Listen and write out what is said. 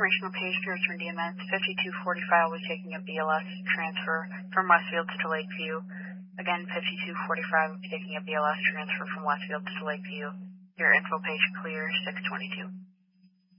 informational page to return DMS 5245 will be taking a BLS transfer from Westfield to Lakeview. Again, 5245 will be taking a BLS transfer from Westfield to Lakeview. Your info page clear 622.